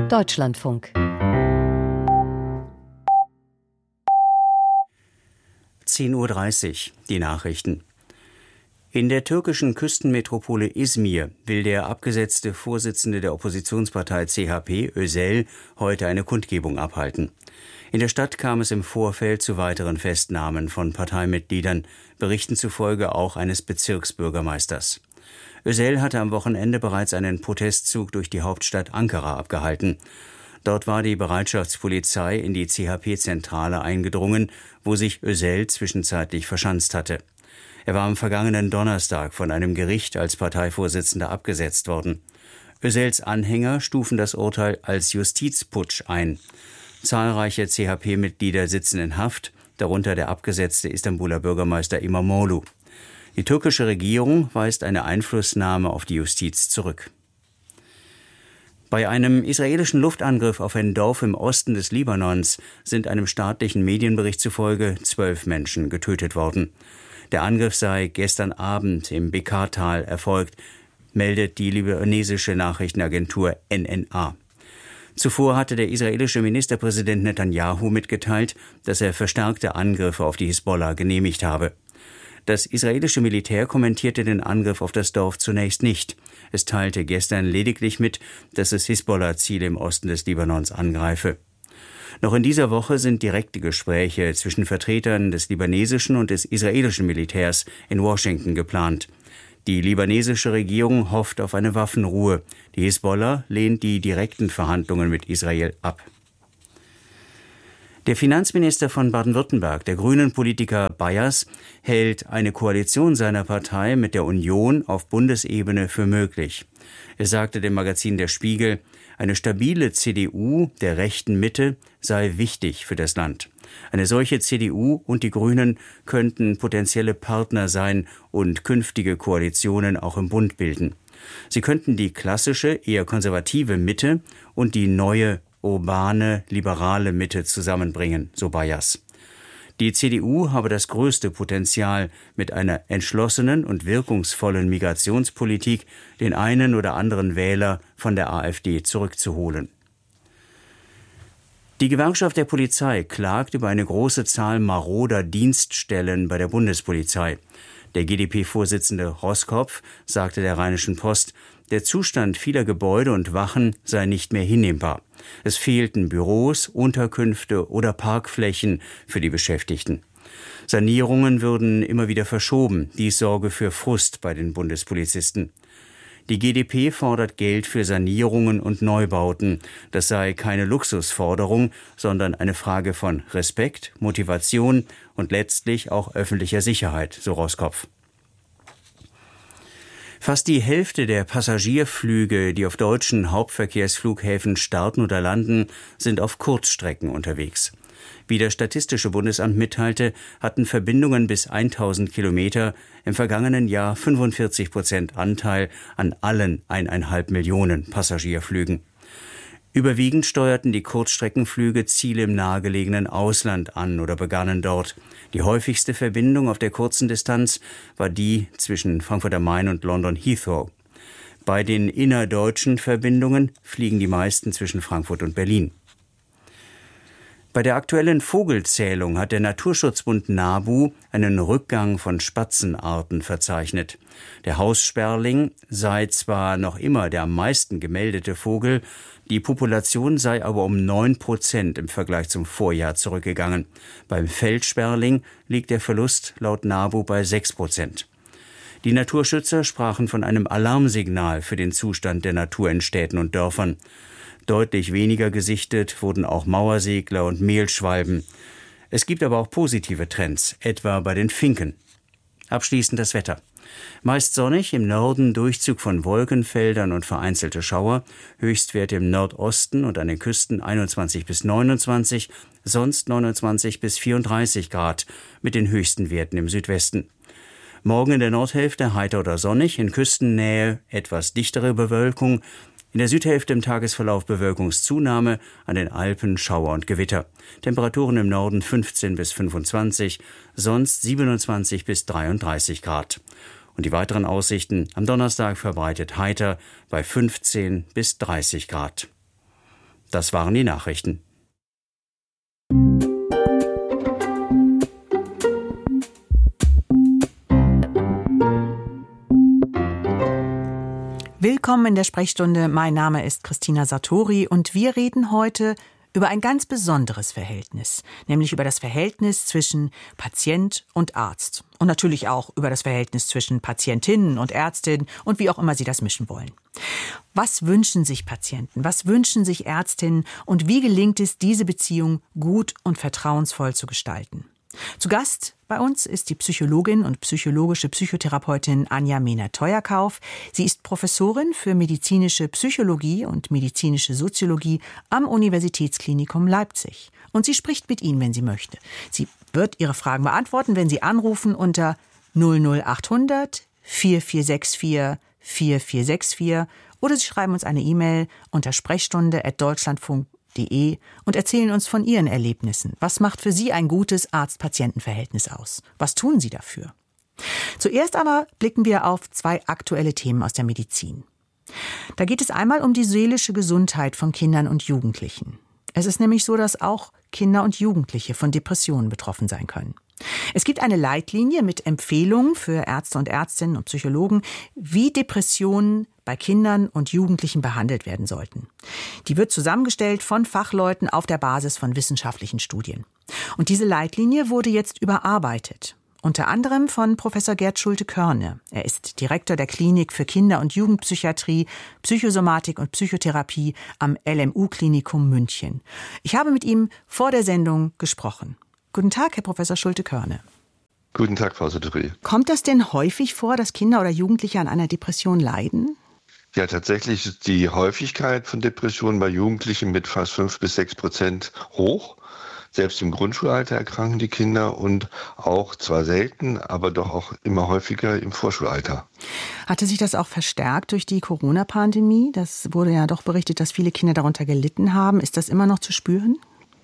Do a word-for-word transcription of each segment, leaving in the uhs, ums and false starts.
Deutschlandfunk. zehn Uhr dreißig, die Nachrichten. In der türkischen Küstenmetropole Izmir will der abgesetzte Vorsitzende der Oppositionspartei C H P, Özel, heute eine Kundgebung abhalten. In der Stadt kam es im Vorfeld zu weiteren Festnahmen von Parteimitgliedern, Berichten zufolge auch eines Bezirksbürgermeisters. Özel hatte am Wochenende bereits einen Protestzug durch die Hauptstadt Ankara abgehalten. Dort war die Bereitschaftspolizei in die C H P-Zentrale eingedrungen, wo sich Özel zwischenzeitlich verschanzt hatte. Er war am vergangenen Donnerstag von einem Gericht als Parteivorsitzender abgesetzt worden. Özels Anhänger stufen das Urteil als Justizputsch ein. Zahlreiche C H P-Mitglieder sitzen in Haft, darunter der abgesetzte Istanbuler Bürgermeister İmamoğlu. Die türkische Regierung weist eine Einflussnahme auf die Justiz zurück. Bei einem israelischen Luftangriff auf ein Dorf im Osten des Libanons sind einem staatlichen Medienbericht zufolge zwölf Menschen getötet worden. Der Angriff sei gestern Abend im Bekaa-Tal erfolgt, meldet die libanesische Nachrichtenagentur N N A. Zuvor hatte der israelische Ministerpräsident Netanyahu mitgeteilt, dass er verstärkte Angriffe auf die Hisbollah genehmigt habe. Das israelische Militär kommentierte den Angriff auf das Dorf zunächst nicht. Es teilte gestern lediglich mit, dass es Hisbollah-Ziele im Osten des Libanons angreife. Noch in dieser Woche sind direkte Gespräche zwischen Vertretern des libanesischen und des israelischen Militärs in Washington geplant. Die libanesische Regierung hofft auf eine Waffenruhe. Die Hisbollah lehnt die direkten Verhandlungen mit Israel ab. Der Finanzminister von Baden-Württemberg, der Grünen-Politiker Bayers, hält eine Koalition seiner Partei mit der Union auf Bundesebene für möglich. Er sagte dem Magazin Der Spiegel, eine stabile C D U der rechten Mitte sei wichtig für das Land. Eine solche C D U und die Grünen könnten potenzielle Partner sein und künftige Koalitionen auch im Bund bilden. Sie könnten die klassische, eher konservative Mitte und die neue, urbane, liberale Mitte zusammenbringen, so Bayers. Die C D U habe das größte Potenzial, mit einer entschlossenen und wirkungsvollen Migrationspolitik den einen oder anderen Wähler von der AfD zurückzuholen. Die Gewerkschaft der Polizei klagt über eine große Zahl maroder Dienststellen bei der Bundespolizei. Der G d P-Vorsitzende Roskopf sagte der Rheinischen Post, der Zustand vieler Gebäude und Wachen sei nicht mehr hinnehmbar. Es fehlten Büros, Unterkünfte oder Parkflächen für die Beschäftigten. Sanierungen würden immer wieder verschoben. Dies sorge für Frust bei den Bundespolizisten. Die G d P fordert Geld für Sanierungen und Neubauten. Das sei keine Luxusforderung, sondern eine Frage von Respekt, Motivation und letztlich auch öffentlicher Sicherheit, so Roskopf. Fast die Hälfte der Passagierflüge, die auf deutschen Hauptverkehrsflughäfen starten oder landen, sind auf Kurzstrecken unterwegs. Wie das Statistische Bundesamt mitteilte, hatten Verbindungen bis tausend Kilometer im vergangenen Jahr fünfundvierzig Prozent Anteil an allen eineinhalb Millionen Passagierflügen. Überwiegend steuerten die Kurzstreckenflüge Ziele im nahegelegenen Ausland an oder begannen dort. Die häufigste Verbindung auf der kurzen Distanz war die zwischen Frankfurt am Main und London Heathrow. Bei den innerdeutschen Verbindungen fliegen die meisten zwischen Frankfurt und Berlin. Bei der aktuellen Vogelzählung hat der Naturschutzbund NABU einen Rückgang von Spatzenarten verzeichnet. Der Haussperling sei zwar noch immer der am meisten gemeldete Vogel, die Population sei aber um neun Prozent im Vergleich zum Vorjahr zurückgegangen. Beim Feldsperling liegt der Verlust laut NABU bei sechs Prozent. Die Naturschützer sprachen von einem Alarmsignal für den Zustand der Natur in Städten und Dörfern. Deutlich weniger gesichtet wurden auch Mauersegler und Mehlschwalben. Es gibt aber auch positive Trends, etwa bei den Finken. Abschließend das Wetter. Meist sonnig, im Norden Durchzug von Wolkenfeldern und vereinzelte Schauer, Höchstwerte im Nordosten und an den Küsten einundzwanzig bis neunundzwanzig, sonst neunundzwanzig bis vierunddreißig Grad, mit den höchsten Werten im Südwesten. Morgen in der Nordhälfte heiter oder sonnig, in Küstennähe etwas dichtere Bewölkung, in der Südhälfte im Tagesverlauf Bewölkungszunahme, an den Alpen Schauer und Gewitter. Temperaturen im Norden fünfzehn bis fünfundzwanzig, sonst siebenundzwanzig bis dreiunddreißig Grad. Und die weiteren Aussichten am Donnerstag verbreitet heiter bei fünfzehn bis dreißig Grad. Das waren die Nachrichten. Willkommen in der Sprechstunde. Mein Name ist Christina Sartori und wir reden heute über ein ganz besonderes Verhältnis, nämlich über das Verhältnis zwischen Patient und Arzt und natürlich auch über das Verhältnis zwischen Patientinnen und Ärztinnen und wie auch immer Sie das mischen wollen. Was wünschen sich Patienten, was wünschen sich Ärztinnen und wie gelingt es, diese Beziehung gut und vertrauensvoll zu gestalten? Zu Gast bei uns ist die Psychologin und psychologische Psychotherapeutin Anja Mehnert-Theuerkauf. Sie ist Professorin für medizinische Psychologie und medizinische Soziologie am Universitätsklinikum Leipzig. Und sie spricht mit Ihnen, wenn sie möchte. Sie wird Ihre Fragen beantworten, wenn Sie anrufen unter null null achthundert vier vier sechs vier vier vier sechs vier oder Sie schreiben uns eine E-Mail unter sprechstunde at deutschlandfunk punkt de und erzählen uns von Ihren Erlebnissen. Was macht für Sie ein gutes Arzt-Patienten-Verhältnis aus? Was tun Sie dafür? Zuerst aber blicken wir auf zwei aktuelle Themen aus der Medizin. Da geht es einmal um die seelische Gesundheit von Kindern und Jugendlichen. Es ist nämlich so, dass auch Kinder und Jugendliche von Depressionen betroffen sein können. Es gibt eine Leitlinie mit Empfehlungen für Ärzte und Ärztinnen und Psychologen, wie Depressionen bei Kindern und Jugendlichen behandelt werden sollten. Die wird zusammengestellt von Fachleuten auf der Basis von wissenschaftlichen Studien. Und diese Leitlinie wurde jetzt überarbeitet. Unter anderem von Professor Gerd Schulte-Körne. Er ist Direktor der Klinik für Kinder- und Jugendpsychiatrie, Psychosomatik und Psychotherapie am L M U-Klinikum München. Ich habe mit ihm vor der Sendung gesprochen. Guten Tag, Herr Professor Schulte-Körne. Guten Tag, Frau Sartori. Kommt das denn häufig vor, dass Kinder oder Jugendliche an einer Depression leiden? Ja, tatsächlich ist die Häufigkeit von Depressionen bei Jugendlichen mit fast fünf bis sechs Prozent hoch. Selbst im Grundschulalter erkranken die Kinder und auch zwar selten, aber doch auch immer häufiger im Vorschulalter. Hatte sich das auch verstärkt durch die Corona-Pandemie? Das wurde ja doch berichtet, dass viele Kinder darunter gelitten haben. Ist das immer noch zu spüren?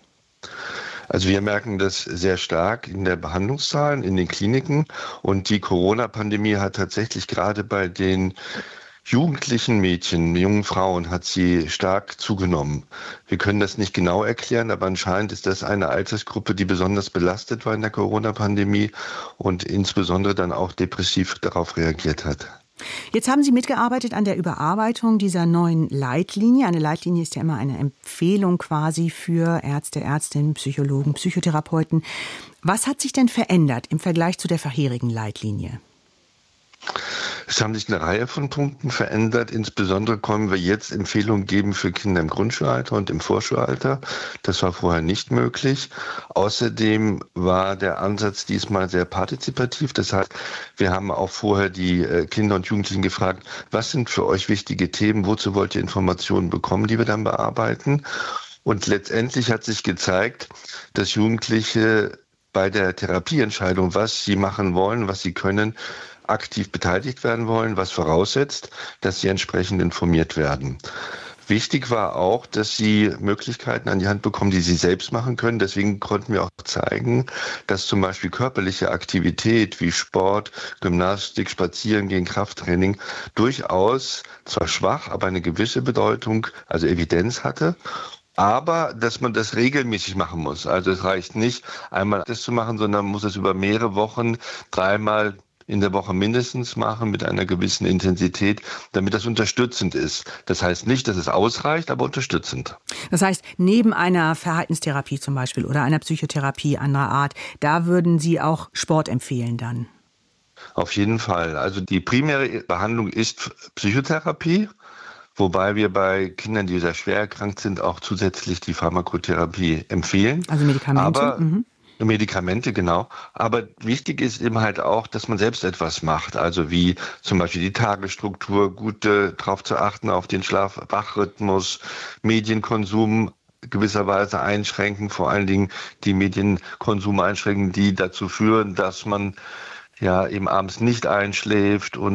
Also wir merken das sehr stark in der Behandlungszahlen, in den Kliniken. Und die Corona-Pandemie hat tatsächlich gerade bei den jugendlichen Mädchen, jungen Frauen, hat sie stark zugenommen. Wir können das nicht genau erklären, aber anscheinend ist das eine Altersgruppe, die besonders belastet war in der Corona-Pandemie und insbesondere dann auch depressiv darauf reagiert hat. Jetzt haben Sie mitgearbeitet an der Überarbeitung dieser neuen Leitlinie. Eine Leitlinie ist ja immer eine Empfehlung quasi für Ärzte, Ärztinnen, Psychologen, Psychotherapeuten. Was hat sich denn verändert im Vergleich zu der vorherigen Leitlinie? Es haben sich eine Reihe von Punkten verändert. Insbesondere können wir jetzt Empfehlungen geben für Kinder im Grundschulalter und im Vorschulalter. Das war vorher nicht möglich. Außerdem war der Ansatz diesmal sehr partizipativ. Das heißt, wir haben auch vorher die Kinder und Jugendlichen gefragt, was sind für euch wichtige Themen, wozu wollt ihr Informationen bekommen, die wir dann bearbeiten? Und letztendlich hat sich gezeigt, dass Jugendliche bei der Therapieentscheidung, was sie machen wollen, was sie können, aktiv beteiligt werden wollen, was voraussetzt, dass sie entsprechend informiert werden. Wichtig war auch, dass sie Möglichkeiten an die Hand bekommen, die sie selbst machen können. Deswegen konnten wir auch zeigen, dass zum Beispiel körperliche Aktivität wie Sport, Gymnastik, Spazierengehen, Krafttraining durchaus zwar schwach, aber eine gewisse Bedeutung, also Evidenz hatte. Aber dass man das regelmäßig machen muss. Also es reicht nicht, einmal das zu machen, sondern man muss es über mehrere Wochen, dreimal in der Woche mindestens machen mit einer gewissen Intensität, damit das unterstützend ist. Das heißt nicht, dass es ausreicht, aber unterstützend. Das heißt, neben einer Verhaltenstherapie zum Beispiel oder einer Psychotherapie anderer Art, da würden Sie auch Sport empfehlen dann? Auf jeden Fall. Also die primäre Behandlung ist Psychotherapie, wobei wir bei Kindern, die sehr schwer erkrankt sind, auch zusätzlich die Pharmakotherapie empfehlen. Also Medikamente? Aber Mhm. Medikamente, genau. Aber wichtig ist eben halt auch, dass man selbst etwas macht. Also wie zum Beispiel die Tagesstruktur, gut äh, darauf zu achten, auf den Schlaf-Wach-Rhythmus, Medienkonsum gewisserweise einschränken, vor allen Dingen die Medienkonsum einschränken, die dazu führen, dass man ja eben abends nicht einschläft und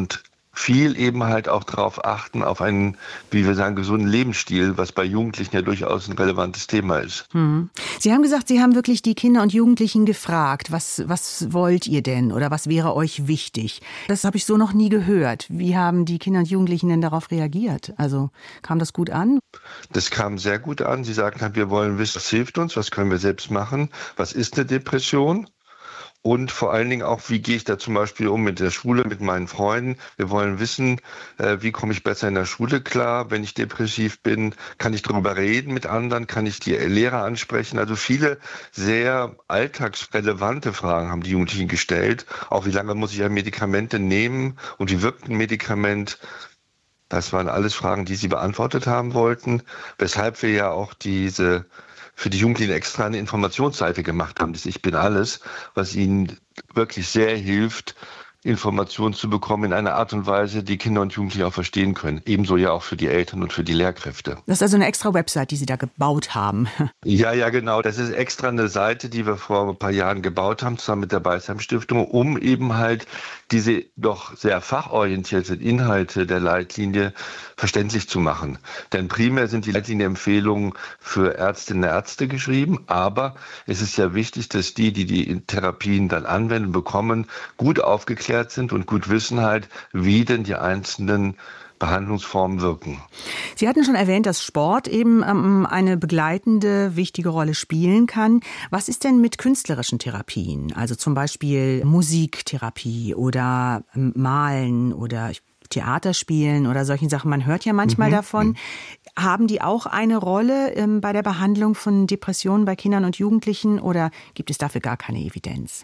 viel eben halt auch darauf achten, auf einen, wie wir sagen, gesunden Lebensstil, was bei Jugendlichen ja durchaus ein relevantes Thema ist. Hm. Sie haben gesagt, Sie haben wirklich die Kinder und Jugendlichen gefragt, was, was wollt ihr denn oder was wäre euch wichtig? Das habe ich so noch nie gehört. Wie haben die Kinder und Jugendlichen denn darauf reagiert? Also kam das gut an? Das kam sehr gut an. Sie sagten, wir wollen wissen, was hilft uns, was können wir selbst machen, was ist eine Depression? Und vor allen Dingen auch, wie gehe ich da zum Beispiel um mit der Schule, mit meinen Freunden. Wir wollen wissen, äh, wie komme ich besser in der Schule klar, wenn ich depressiv bin. Kann ich darüber reden mit anderen? Kann ich die Lehrer ansprechen? Also viele sehr alltagsrelevante Fragen haben die Jugendlichen gestellt. Auch wie lange muss ich ja Medikamente nehmen und wie wirkt ein Medikament? Das waren alles Fragen, die sie beantwortet haben wollten. Weshalb wir ja auch diese für die Jugendlichen extra eine Informationsseite gemacht haben, das Ich bin alles, was ihnen wirklich sehr hilft, Informationen zu bekommen in einer Art und Weise, die Kinder und Jugendliche auch verstehen können. Ebenso ja auch für die Eltern und für die Lehrkräfte. Das ist also eine extra Website, die Sie da gebaut haben. Ja, ja, genau. Das ist extra eine Seite, die wir vor ein paar Jahren gebaut haben, zusammen mit der Beisheim Stiftung, um eben halt diese doch sehr fachorientierten Inhalte der Leitlinie verständlich zu machen. Denn primär sind die Leitlinienempfehlungen für Ärztinnen und Ärzte geschrieben, aber es ist ja wichtig, dass die, die die Therapien dann anwenden, bekommen, gut aufgeklärt sind und gut wissen halt, wie denn die einzelnen Behandlungsformen wirken. Sie hatten schon erwähnt, dass Sport eben ähm, eine begleitende, wichtige Rolle spielen kann. Was ist denn mit künstlerischen Therapien? Also zum Beispiel Musiktherapie oder ähm, Malen oder Theaterspielen oder solchen Sachen. Man hört ja manchmal mhm. davon. Haben die auch eine Rolle ähm, bei der Behandlung von Depressionen bei Kindern und Jugendlichen oder gibt es dafür gar keine Evidenz?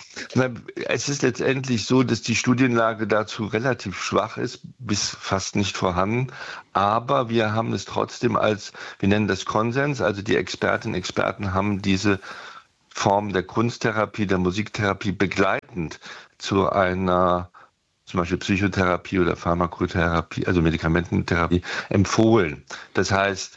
Es ist letztendlich so, dass die Studienlage dazu relativ schwach ist, bis fast nicht vorhanden. Aber wir haben es trotzdem als, wir nennen das Konsens, also die Expertinnen und Experten haben diese Form der Kunsttherapie, der Musiktherapie begleitend zu einer zum Beispiel Psychotherapie oder Pharmakotherapie, also Medikamententherapie, empfohlen. Das heißt,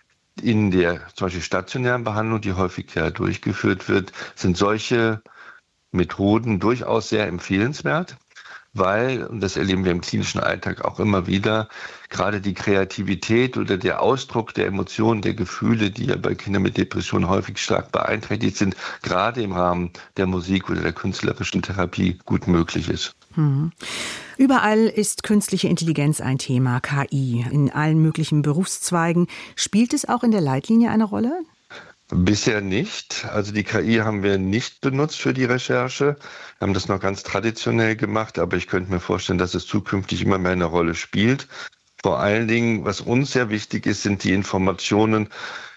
in der zum Beispiel stationären Behandlung, die häufig ja durchgeführt wird, sind solche Methoden durchaus sehr empfehlenswert, weil, und das erleben wir im klinischen Alltag auch immer wieder, gerade die Kreativität oder der Ausdruck der Emotionen, der Gefühle, die ja bei Kindern mit Depressionen häufig stark beeinträchtigt sind, gerade im Rahmen der Musik oder der künstlerischen Therapie gut möglich ist. Hm. Überall ist künstliche Intelligenz ein Thema, K I, in allen möglichen Berufszweigen. Spielt es auch in der Leitlinie eine Rolle? Bisher nicht. Also die K I haben wir nicht benutzt für die Recherche. Wir haben das noch ganz traditionell gemacht, aber ich könnte mir vorstellen, dass es zukünftig immer mehr eine Rolle spielt. Vor allen Dingen, was uns sehr wichtig ist, sind die Informationen,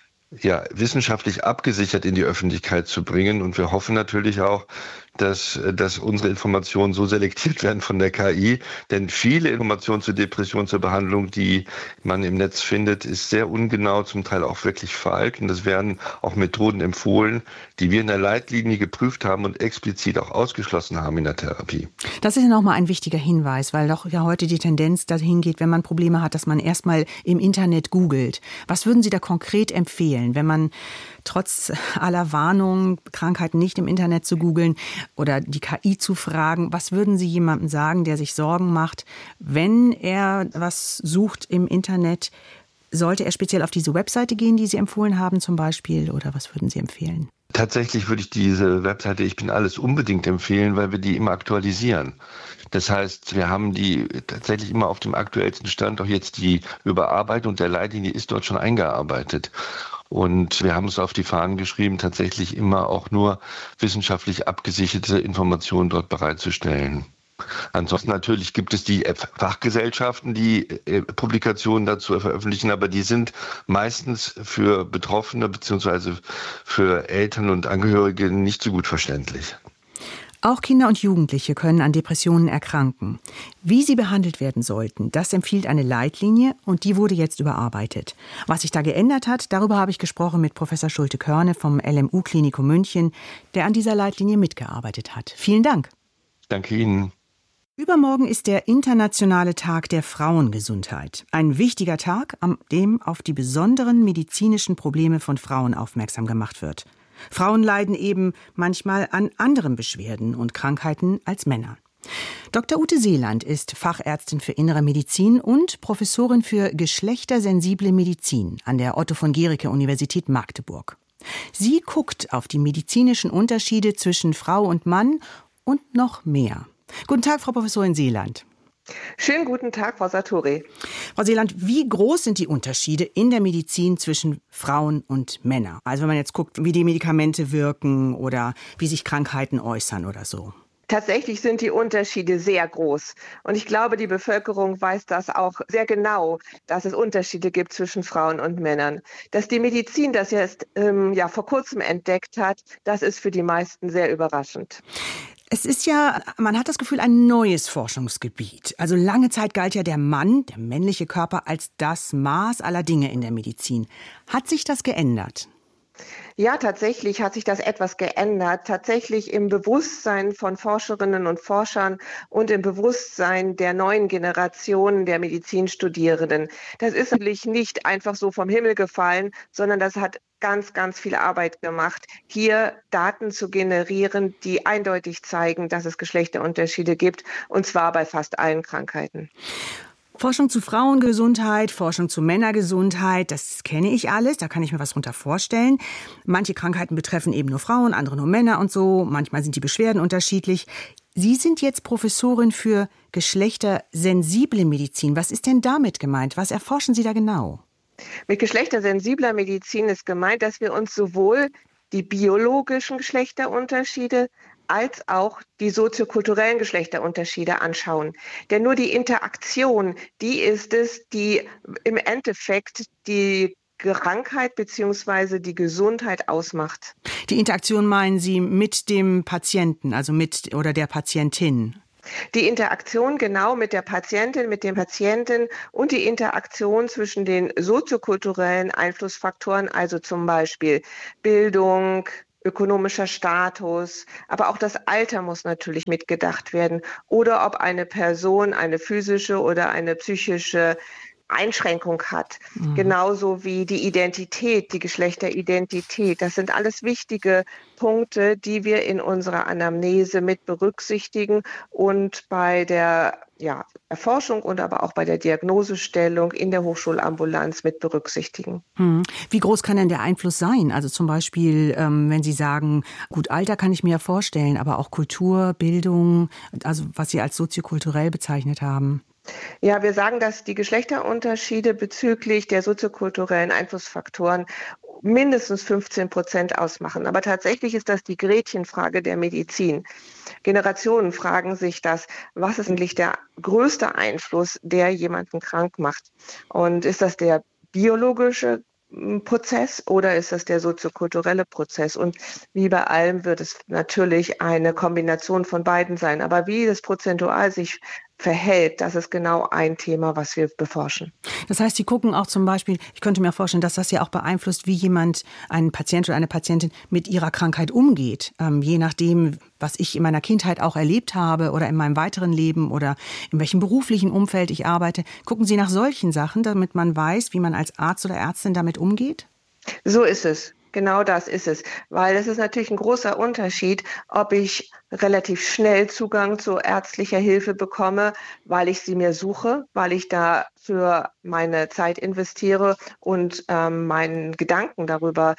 ja, wissenschaftlich abgesichert in die Öffentlichkeit zu bringen. Und wir hoffen natürlich auch, dass, dass unsere Informationen so selektiert werden von der K I. Denn viele Informationen zur Depression, zur Behandlung, die man im Netz findet, ist sehr ungenau, zum Teil auch wirklich falsch. Und es werden auch Methoden empfohlen, die wir in der Leitlinie geprüft haben und explizit auch ausgeschlossen haben in der Therapie. Das ist ja nochmal ein wichtiger Hinweis, weil doch ja heute die Tendenz dahin geht, wenn man Probleme hat, dass man erstmal im Internet googelt. Was würden Sie da konkret empfehlen, wenn man trotz aller Warnungen, Krankheiten nicht im Internet zu googeln oder die K I zu fragen, was würden Sie jemandem sagen, der sich Sorgen macht, wenn er was sucht im Internet? Sollte er speziell auf diese Webseite gehen, die Sie empfohlen haben zum Beispiel, oder was würden Sie empfehlen? Tatsächlich würde ich diese Webseite Ich bin alles unbedingt empfehlen, weil wir die immer aktualisieren. Das heißt, wir haben die tatsächlich immer auf dem aktuellsten Stand. Auch jetzt die Überarbeitung der Leitlinie ist dort schon eingearbeitet. Und wir haben es auf die Fahnen geschrieben, tatsächlich immer auch nur wissenschaftlich abgesicherte Informationen dort bereitzustellen. Ansonsten natürlich gibt es die Fachgesellschaften, die Publikationen dazu veröffentlichen, aber die sind meistens für Betroffene bzw. für Eltern und Angehörige nicht so gut verständlich. Auch Kinder und Jugendliche können an Depressionen erkranken. Wie sie behandelt werden sollten, das empfiehlt eine Leitlinie und die wurde jetzt überarbeitet. Was sich da geändert hat, darüber habe ich gesprochen mit Professor Schulte-Körne vom L M U-Klinikum München, der an dieser Leitlinie mitgearbeitet hat. Vielen Dank. Danke Ihnen. Übermorgen ist der Internationale Tag der Frauengesundheit. Ein wichtiger Tag, an dem auf die besonderen medizinischen Probleme von Frauen aufmerksam gemacht wird. Frauen leiden eben manchmal an anderen Beschwerden und Krankheiten als Männer. Doktor Ute Seeland ist Fachärztin für Innere Medizin und Professorin für geschlechtersensible Medizin an der Otto-von-Guericke-Universität Magdeburg. Sie guckt auf die medizinischen Unterschiede zwischen Frau und Mann und noch mehr. Guten Tag, Frau Professorin Seeland. Schönen guten Tag, Frau Sartori. Frau Seeland, wie groß sind die Unterschiede in der Medizin zwischen Frauen und Männern? Also wenn man jetzt guckt, wie die Medikamente wirken oder wie sich Krankheiten äußern oder so. Tatsächlich sind die Unterschiede sehr groß. Und ich glaube, die Bevölkerung weiß das auch sehr genau, dass es Unterschiede gibt zwischen Frauen und Männern. Dass die Medizin das jetzt ähm, ja, vor kurzem entdeckt hat, das ist für die meisten sehr überraschend. Es ist ja, man hat das Gefühl, ein neues Forschungsgebiet. Also lange Zeit galt ja der Mann, der männliche Körper, als das Maß aller Dinge in der Medizin. Hat sich das geändert? Ja, tatsächlich hat sich das etwas geändert. Tatsächlich im Bewusstsein von Forscherinnen und Forschern und im Bewusstsein der neuen Generationen der Medizinstudierenden. Das ist natürlich nicht einfach so vom Himmel gefallen, sondern das hat ganz, ganz viel Arbeit gemacht, hier Daten zu generieren, die eindeutig zeigen, dass es Geschlechterunterschiede gibt, und zwar bei fast allen Krankheiten. Forschung zu Frauengesundheit, Forschung zu Männergesundheit, das kenne ich alles, da kann ich mir was drunter vorstellen. Manche Krankheiten betreffen eben nur Frauen, andere nur Männer und so. Manchmal sind die Beschwerden unterschiedlich. Sie sind jetzt Professorin für geschlechtersensible Medizin. Was ist denn damit gemeint? Was erforschen Sie da genau? Mit geschlechtersensibler Medizin ist gemeint, dass wir uns sowohl die biologischen Geschlechterunterschiede als auch die soziokulturellen Geschlechterunterschiede anschauen. Denn nur die Interaktion, die ist es, die im Endeffekt die Krankheit bzw. die Gesundheit ausmacht. Die Interaktion meinen Sie mit dem Patienten, also mit oder der Patientin? Die Interaktion genau mit der Patientin, mit dem Patienten und die Interaktion zwischen den soziokulturellen Einflussfaktoren, also zum Beispiel Bildung, ökonomischer Status, aber auch das Alter muss natürlich mitgedacht werden oder ob eine Person eine physische oder eine psychische Einschränkung hat, mhm. genauso wie die Identität, die Geschlechteridentität. Das sind alles wichtige Punkte, die wir in unserer Anamnese mit berücksichtigen und bei der ja, Erforschung und aber auch bei der Diagnosestellung in der Hochschulambulanz mit berücksichtigen. Mhm. Wie groß kann denn der Einfluss sein? Also zum Beispiel, ähm, wenn Sie sagen, gut, Alter kann ich mir ja vorstellen, aber auch Kultur, Bildung, also was Sie als soziokulturell bezeichnet haben. Ja, wir sagen, dass die Geschlechterunterschiede bezüglich der soziokulturellen Einflussfaktoren mindestens fünfzehn Prozent ausmachen. Aber tatsächlich ist das die Gretchenfrage der Medizin. Generationen fragen sich das, was ist eigentlich der größte Einfluss, der jemanden krank macht? Und ist das der biologische Prozess oder ist das der soziokulturelle Prozess? Und wie bei allem wird es natürlich eine Kombination von beiden sein. Aber wie das prozentual sich verhält, das ist genau ein Thema, was wir beforschen. Das heißt, Sie gucken auch zum Beispiel, ich könnte mir vorstellen, dass das ja auch beeinflusst, wie jemand, ein Patient oder eine Patientin mit ihrer Krankheit umgeht. Ähm, je nachdem, was ich in meiner Kindheit auch erlebt habe oder in meinem weiteren Leben oder in welchem beruflichen Umfeld ich arbeite. Gucken Sie nach solchen Sachen, damit man weiß, wie man als Arzt oder Ärztin damit umgeht? So ist es. Genau das ist es, weil es ist natürlich ein großer Unterschied, ob ich relativ schnell Zugang zu ärztlicher Hilfe bekomme, weil ich sie mir suche, weil ich dafür meine Zeit investiere und ähm, meinen Gedanken darüber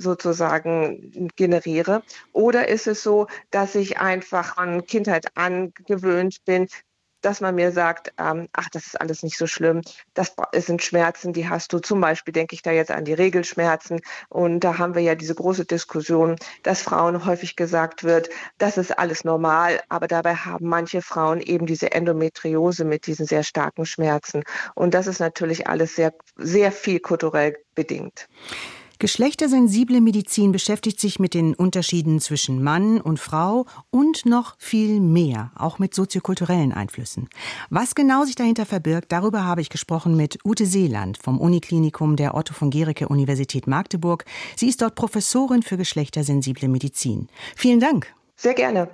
sozusagen generiere. Oder ist es so, dass ich einfach an Kindheit angewöhnt bin, dass man mir sagt, ähm, ach, das ist alles nicht so schlimm, das sind Schmerzen, die hast du. Zum Beispiel denke ich da jetzt an die Regelschmerzen. Und da haben wir ja diese große Diskussion, dass Frauen häufig gesagt wird, das ist alles normal. Aber dabei haben manche Frauen eben diese Endometriose mit diesen sehr starken Schmerzen. Und das ist natürlich alles sehr, sehr viel kulturell bedingt. Geschlechtersensible Medizin beschäftigt sich mit den Unterschieden zwischen Mann und Frau und noch viel mehr, auch mit soziokulturellen Einflüssen. Was genau sich dahinter verbirgt, darüber habe ich gesprochen mit Ute Seeland vom Uniklinikum der Otto-von-Guericke-Universität Magdeburg. Sie ist dort Professorin für geschlechtersensible Medizin. Vielen Dank. Sehr gerne.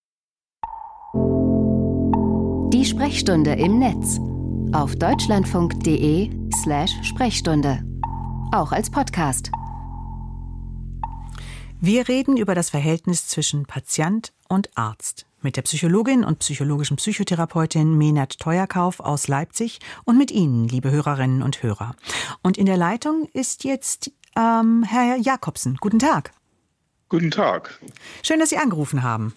Die Sprechstunde im Netz auf deutschlandfunk.de slash Sprechstunde. Auch als Podcast. Wir reden über das Verhältnis zwischen Patient und Arzt. Mit der Psychologin und psychologischen Psychotherapeutin Meenert Teuerkauf aus Leipzig und mit Ihnen, liebe Hörerinnen und Hörer. Und in der Leitung ist jetzt ähm, Herr Jakobsen. Guten Tag. Guten Tag. Schön, dass Sie angerufen haben.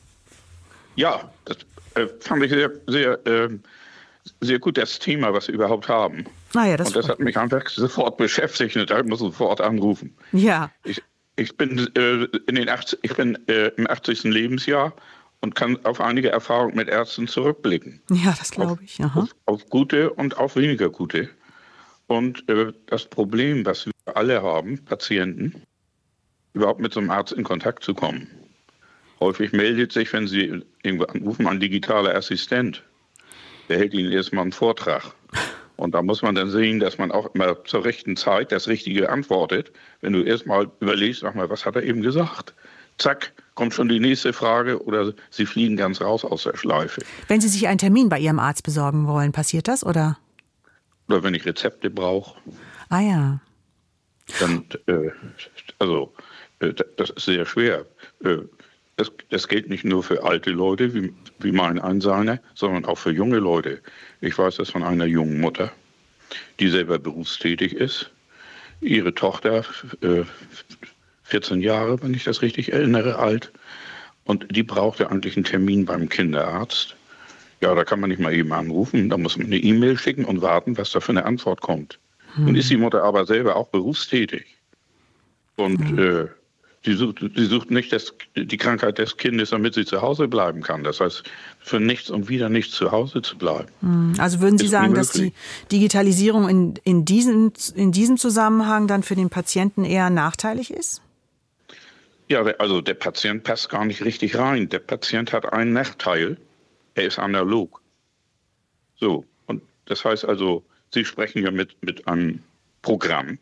Ja, das äh, fand ich sehr, sehr, äh, sehr gut, das Thema, was Sie überhaupt haben. Ah ja, das und das hat mich einfach sofort beschäftigt und ich muss sofort anrufen. Ja. Ich, ich bin, äh, in den achtzig, ich bin äh, im achtzigsten Lebensjahr und kann auf einige Erfahrungen mit Ärzten zurückblicken. Ja, das glaube ich. Aha. Auf, auf gute und auf weniger gute. Und äh, das Problem, was wir alle haben, Patienten, überhaupt mit so einem Arzt in Kontakt zu kommen. Häufig meldet sich, wenn Sie irgendwo anrufen, ein digitaler Assistent. Der hält Ihnen erstmal einen Vortrag. Und da muss man dann sehen, dass man auch immer zur rechten Zeit das Richtige antwortet. Wenn du erstmal überlegst, sag mal, was hat er eben gesagt? Zack, kommt schon die nächste Frage oder Sie fliegen ganz raus aus der Schleife. Wenn Sie sich einen Termin bei Ihrem Arzt besorgen wollen, passiert das, oder? Oder wenn ich Rezepte brauche. Ah ja. Dann, äh, also, äh, das ist sehr schwer. Äh, das, das gilt nicht nur für alte Leute, wie, wie mein Einseiner, sondern auch für junge Leute. Ich weiß das von einer jungen Mutter, die selber berufstätig ist. Ihre Tochter, äh, vierzehn Jahre, wenn ich das richtig erinnere, alt. Und die brauchte eigentlich einen Termin beim Kinderarzt. Ja, da kann man nicht mal eben anrufen. Da muss man eine E-Mail schicken und warten, was da für eine Antwort kommt. Hm. Nun ist die Mutter aber selber auch berufstätig. Und hm. äh, sie, sucht, sie sucht nicht das, die Krankheit des Kindes, damit sie zu Hause bleiben kann. Das heißt, für nichts und wieder nichts zu Hause zu bleiben. Hm. Also würden Sie sagen, dass die Digitalisierung in, in, diesem, in diesem Zusammenhang dann für den Patienten eher nachteilig ist? Ja, also der Patient passt gar nicht richtig rein. Der Patient hat einen Nachteil. Er ist analog. So, und das heißt also, Sie sprechen ja mit, mit einem Programm,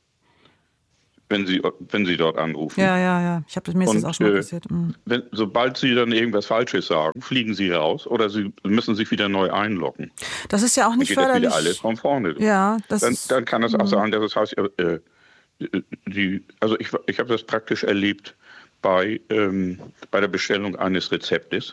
wenn Sie, wenn Sie dort anrufen. Ja, ja, ja. Ich habe das mir ist das auch schon mal passiert. Mhm. Wenn, sobald Sie dann irgendwas Falsches sagen, fliegen Sie raus oder Sie müssen sich wieder neu einloggen. Das ist ja auch nicht dann geht förderlich. Das wieder alles von vorne. Ja, das dann, ist, dann kann es auch mh. sein, dass es heißt, äh, die, also ich, ich habe das praktisch erlebt bei, ähm, bei der Bestellung eines Rezeptes.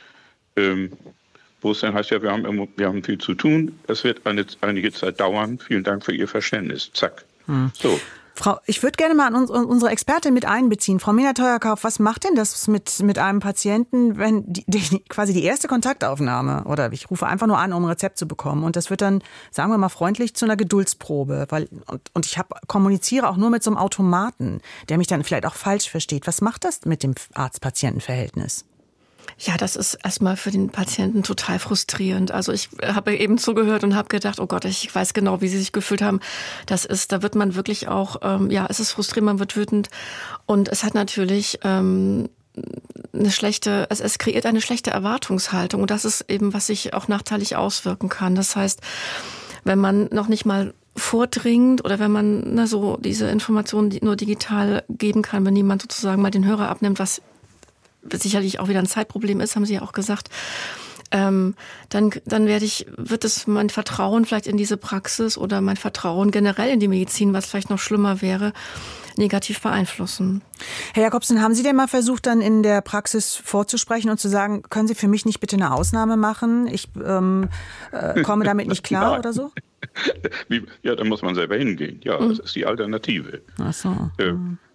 Ähm, wo es dann heißt, ja, wir haben, wir haben viel zu tun, es wird eine, einige Zeit dauern, vielen Dank für Ihr Verständnis, zack. Hm. So. Frau, ich würde gerne mal an uns, unsere Expertin mit einbeziehen. Frau Meenert Teuerkauf, was macht denn das mit, mit einem Patienten, wenn die, die, quasi die erste Kontaktaufnahme, oder ich rufe einfach nur an, um ein Rezept zu bekommen und das wird dann, sagen wir mal freundlich, zu einer Geduldsprobe, weil, und, und ich hab, kommuniziere auch nur mit so einem Automaten, der mich dann vielleicht auch falsch versteht. Was macht das mit dem Arzt-Patienten-Verhältnis? Ja, das ist erstmal für den Patienten total frustrierend. Also ich habe eben zugehört und habe gedacht, oh Gott, ich weiß genau, wie Sie sich gefühlt haben. Das ist, da wird man wirklich auch, ähm, ja, es ist frustrierend, man wird wütend. Und es hat natürlich ähm, eine schlechte, es, es kreiert eine schlechte Erwartungshaltung. Und das ist eben, was sich auch nachteilig auswirken kann. Das heißt, wenn man noch nicht mal vordringt oder wenn man na, so diese Informationen nur digital geben kann, wenn jemand sozusagen mal den Hörer abnimmt, was sicherlich auch wieder ein Zeitproblem ist, haben Sie ja auch gesagt, ähm, dann, dann werde ich, wird es mein Vertrauen vielleicht in diese Praxis oder mein Vertrauen generell in die Medizin, was vielleicht noch schlimmer wäre, negativ beeinflussen. Herr Jakobsen, haben Sie denn mal versucht, dann in der Praxis vorzusprechen und zu sagen, können Sie für mich nicht bitte eine Ausnahme machen? Ich ähm, äh, komme damit nicht klar ja. oder so? Wie, ja, da muss man selber hingehen. Ja, mhm. Das ist die Alternative. Ach so. Äh,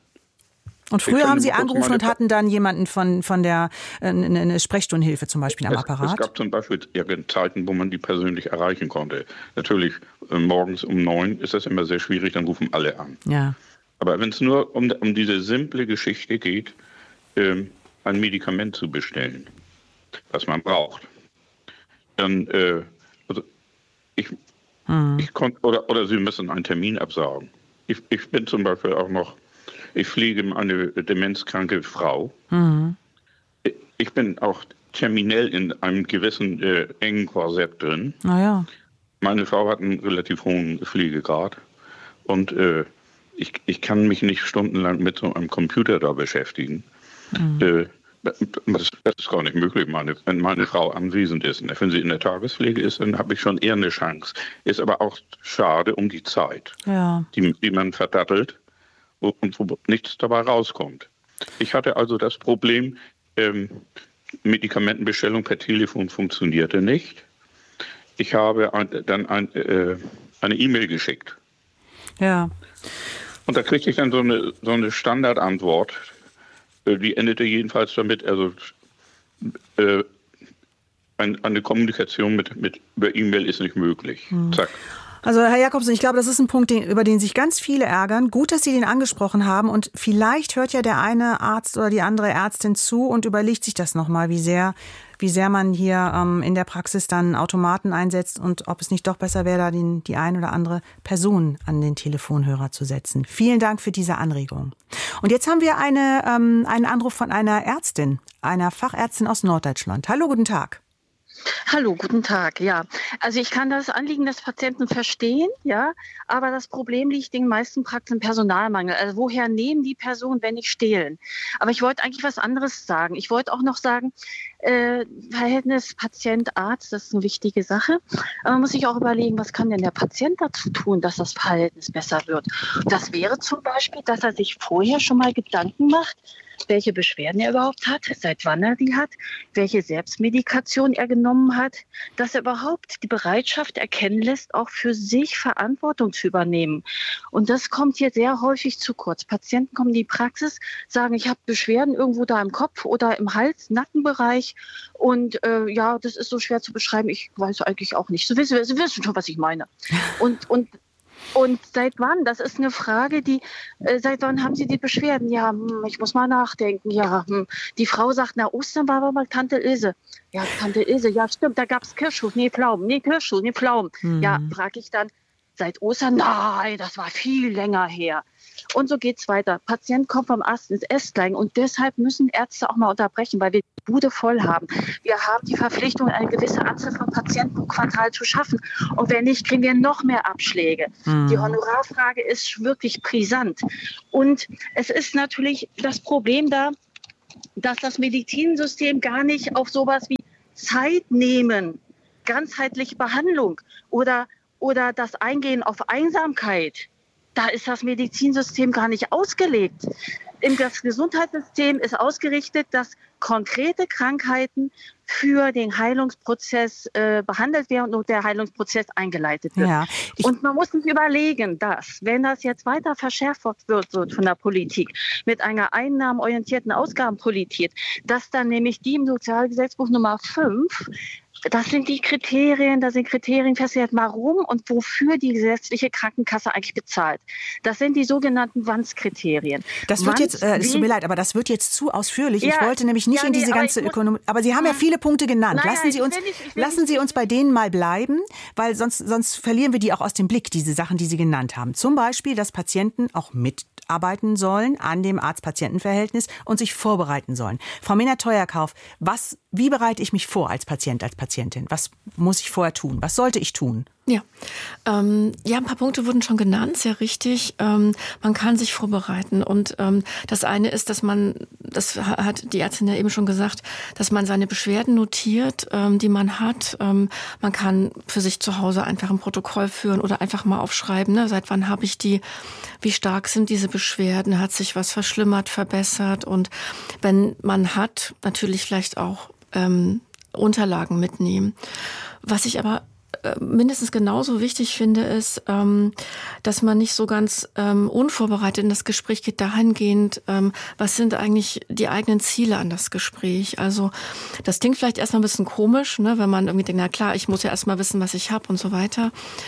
Und früher haben Sie angerufen und hatten dann jemanden von, von der äh, eine Sprechstundenhilfe zum Beispiel am es, Apparat? Es gab zum Beispiel Zeiten, wo man die persönlich erreichen konnte. Natürlich äh, morgens um neun ist das immer sehr schwierig, dann rufen alle an. Ja. Aber wenn es nur um, um diese simple Geschichte geht, ähm, ein Medikament zu bestellen, was man braucht, dann äh, also ich, hm. ich kon- oder, oder Sie müssen einen Termin absagen. Ich, ich bin zum Beispiel auch noch Ich pflege eine demenzkranke Frau. Mhm. Ich bin auch terminell in einem gewissen äh, engen Korsett drin. Ah, ja. Meine Frau hat einen relativ hohen Pflegegrad. Und äh, ich, ich kann mich nicht stundenlang mit so einem Computer da beschäftigen. Mhm. Äh, das, das ist gar nicht möglich, meine, wenn meine Frau anwesend ist. Wenn sie in der Tagespflege ist, dann habe ich schon eher eine Chance. Ist aber auch schade um die Zeit, ja. die, die man verdattelt. Und wo nichts dabei rauskommt. Ich hatte also das Problem, ähm, Medikamentenbestellung per Telefon funktionierte nicht. Ich habe ein, dann ein, äh, eine E-Mail geschickt. Ja. Und da kriegte ich dann so eine, so eine Standardantwort. Äh, die endete jedenfalls damit, also äh, ein, eine Kommunikation mit, mit über E-Mail ist nicht möglich. Hm. Zack. Also Herr Jakobsen, ich glaube, das ist ein Punkt, den, über den sich ganz viele ärgern. Gut, dass Sie den angesprochen haben und vielleicht hört ja der eine Arzt oder die andere Ärztin zu und überlegt sich das nochmal, wie sehr, wie sehr man hier ähm, in der Praxis dann Automaten einsetzt und ob es nicht doch besser wäre, da den, die ein oder andere Person an den Telefonhörer zu setzen. Vielen Dank für diese Anregung. Und jetzt haben wir eine, ähm, einen Anruf von einer Ärztin, einer Fachärztin aus Norddeutschland. Hallo, guten Tag. Hallo, guten Tag. Ja, also ich kann das Anliegen des Patienten verstehen, ja, aber das Problem liegt in den meisten Praxen im Personalmangel. Also woher nehmen die Personen, wenn nicht stehlen? Aber ich wollte eigentlich was anderes sagen. Ich wollte auch noch sagen, äh, Verhältnis Patient-Arzt, das ist eine wichtige Sache. Aber man muss sich auch überlegen, was kann denn der Patient dazu tun, dass das Verhältnis besser wird? Das wäre zum Beispiel, dass er sich vorher schon mal Gedanken macht, welche Beschwerden er überhaupt hat, seit wann er die hat, welche Selbstmedikation er genommen hat, dass er überhaupt die Bereitschaft erkennen lässt, auch für sich Verantwortung zu übernehmen. Und das kommt hier sehr häufig zu kurz. Patienten kommen in die Praxis, sagen, ich habe Beschwerden irgendwo da im Kopf oder im Hals-, Nackenbereich und äh, ja, das ist so schwer zu beschreiben, ich weiß eigentlich auch nicht. Sie wissen, Sie wissen schon, was ich meine. Und, und Und seit wann? Das ist eine Frage, die, äh, seit wann haben Sie die Beschwerden? Ja, hm, ich muss mal nachdenken. Ja, hm. Die Frau sagt, na, Ostern war aber mal Tante Ilse. Ja, Tante Ilse, ja, stimmt, da gab es Kirschschuh, nee, Pflaumen, nee, Kirschschuh, nee, Pflaumen. Mhm. Ja, frage ich dann, seit Ostern? Nein, das war viel länger her. Und so geht's weiter. Patient kommt vom Ast ins Ästlein und deshalb müssen Ärzte auch mal unterbrechen, weil wir die Bude voll haben. Wir haben die Verpflichtung, eine gewisse Anzahl von Patienten pro Quartal zu schaffen. Und wenn nicht, kriegen wir noch mehr Abschläge. Mhm. Die Honorarfrage ist wirklich brisant. Und es ist natürlich das Problem da, dass das Medizinsystem gar nicht auf sowas wie Zeit nehmen, ganzheitliche Behandlung oder, oder das Eingehen auf Einsamkeit, da ist das Medizinsystem gar nicht ausgelegt. Das Gesundheitssystem ist ausgerichtet, dass konkrete Krankheiten für den Heilungsprozess äh, behandelt werden und der Heilungsprozess eingeleitet wird. Ja, und man muss sich überlegen, dass, wenn das jetzt weiter verschärft wird, wird von der Politik, mit einer einnahmenorientierten Ausgabenpolitik, dass dann nämlich die im Sozialgesetzbuch Nummer fünf, das sind die Kriterien, da sind Kriterien festgelegt, warum und wofür die gesetzliche Krankenkasse eigentlich bezahlt. Das sind die sogenannten W A N S-Kriterien. Das wird jetzt, äh, es tut mir leid, aber das wird jetzt zu ausführlich. Ja, ich wollte nämlich nicht ja, in diese nee, ganze Ökonomie, aber Sie haben ja viele Punkte genannt. Nein, lassen Sie uns, nicht, lassen Sie uns bei denen mal bleiben, weil sonst, sonst verlieren wir die auch aus dem Blick, diese Sachen, die Sie genannt haben. Zum Beispiel, dass Patienten auch mitarbeiten sollen an dem Arzt-Patienten-Verhältnis und sich vorbereiten sollen. Frau Mehnert-Theuerkauf, was, wie bereite ich mich vor als Patient, als Patientin? Was muss ich vorher tun? Was sollte ich tun? Ja, ähm, ja, ein paar Punkte wurden schon genannt, sehr richtig. Ähm, man kann sich vorbereiten und ähm, das eine ist, dass man, das hat die Ärztin ja eben schon gesagt, dass man seine Beschwerden notiert, ähm, die man hat. Ähm, man kann für sich zu Hause einfach ein Protokoll führen oder einfach mal aufschreiben, ne? Seit wann habe ich die, wie stark sind diese Beschwerden, hat sich was verschlimmert, verbessert und wenn man hat, natürlich vielleicht auch ähm, Unterlagen mitnehmen. Was ich aber mindestens genauso wichtig finde, ist, dass man nicht so ganz unvorbereitet in das Gespräch geht, dahingehend, was sind eigentlich die eigenen Ziele an das Gespräch. Also das klingt vielleicht erstmal ein bisschen komisch, ne, wenn man irgendwie denkt, na klar, ich muss ja erstmal wissen, was ich habe und so weiter.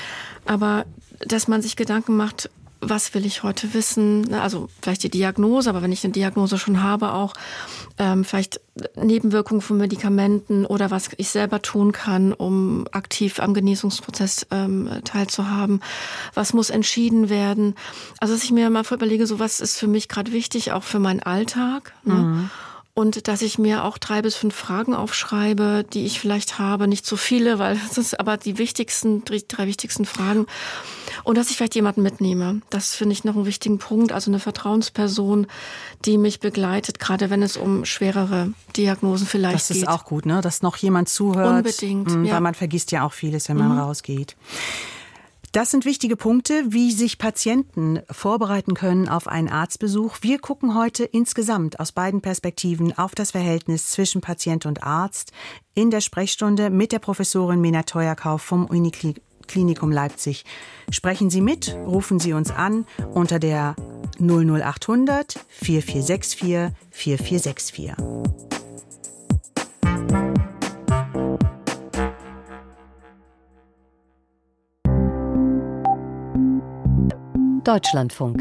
Aber dass man sich Gedanken macht, was will ich heute wissen? Also vielleicht die Diagnose, aber wenn ich eine Diagnose schon habe, auch ähm, vielleicht Nebenwirkungen von Medikamenten oder was ich selber tun kann, um aktiv am Genesungsprozess ähm, teilzuhaben. Was muss entschieden werden? Also dass ich mir mal überlege, so was ist für mich gerade wichtig, auch für meinen Alltag. Ne? Mhm. Und dass ich mir auch drei bis fünf Fragen aufschreibe, die ich vielleicht habe. Nicht so viele, weil das ist aber die wichtigsten, die drei wichtigsten Fragen. Und dass ich vielleicht jemanden mitnehme. Das finde ich noch einen wichtigen Punkt. Also eine Vertrauensperson, die mich begleitet, gerade wenn es um schwerere Diagnosen vielleicht geht. Das ist geht. Auch gut, ne? Dass noch jemand zuhört. Unbedingt, mh, ja. Weil man vergisst ja auch vieles, wenn man mhm. rausgeht. Das sind wichtige Punkte, wie sich Patienten vorbereiten können auf einen Arztbesuch. Wir gucken heute insgesamt aus beiden Perspektiven auf das Verhältnis zwischen Patient und Arzt in der Sprechstunde mit der Professorin Mena Teuerkauf vom Uniklinikum Leipzig. Sprechen Sie mit, rufen Sie uns an unter der null null acht hundert vier vier sechs vier vier vier sechs vier. Deutschlandfunk.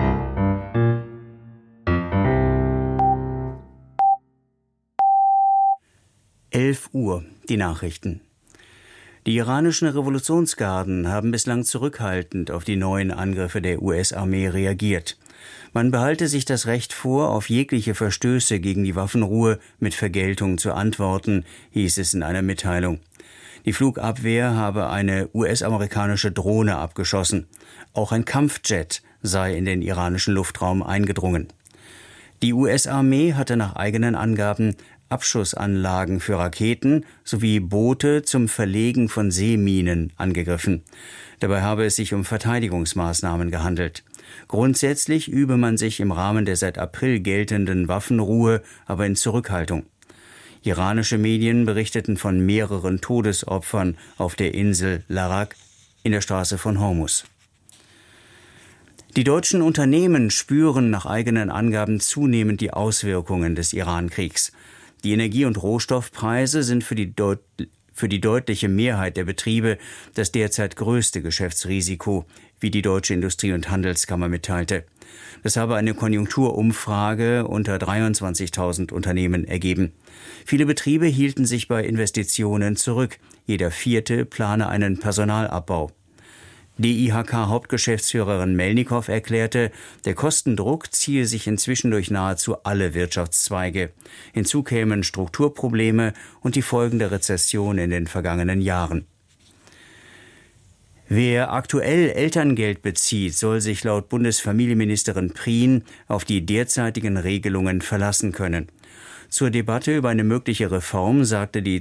elf Uhr, die Nachrichten. Die iranischen Revolutionsgarden haben bislang zurückhaltend auf die neuen Angriffe der U S-Armee reagiert. Man behalte sich das Recht vor, auf jegliche Verstöße gegen die Waffenruhe mit Vergeltung zu antworten, hieß es in einer Mitteilung. Die Flugabwehr habe eine U S-amerikanische Drohne abgeschossen. Auch ein Kampfjet sei in den iranischen Luftraum eingedrungen. Die U S-Armee hatte nach eigenen Angaben Abschussanlagen für Raketen sowie Boote zum Verlegen von Seeminen angegriffen. Dabei habe es sich um Verteidigungsmaßnahmen gehandelt. Grundsätzlich übe man sich im Rahmen der seit April geltenden Waffenruhe aber in Zurückhaltung. Iranische Medien berichteten von mehreren Todesopfern auf der Insel Larak in der Straße von Hormuz. Die deutschen Unternehmen spüren nach eigenen Angaben zunehmend die Auswirkungen des Iran-Kriegs. Die Energie- und Rohstoffpreise sind für die, deut- für die deutliche Mehrheit der Betriebe das derzeit größte Geschäftsrisiko, wie die Deutsche Industrie- und Handelskammer mitteilte. Das habe eine Konjunkturumfrage unter dreiundzwanzigtausend Unternehmen ergeben. Viele Betriebe hielten sich bei Investitionen zurück. Jeder vierte plane einen Personalabbau. D I H K-Hauptgeschäftsführerin Melnikow erklärte, der Kostendruck ziehe sich inzwischen durch nahezu alle Wirtschaftszweige. Hinzu kämen Strukturprobleme und die Folgen der Rezession in den vergangenen Jahren. Wer aktuell Elterngeld bezieht, soll sich laut Bundesfamilienministerin Prien auf die derzeitigen Regelungen verlassen können. Zur Debatte über eine mögliche Reform sagte die